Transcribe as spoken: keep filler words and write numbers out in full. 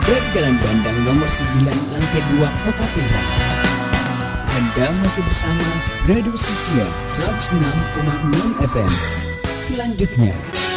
dari Jalan Bandang nomor sembilan lantai dua Kota Pindrang. Anda masih bersama Radio Sosial seratus enam koma enam F M. Selanjutnya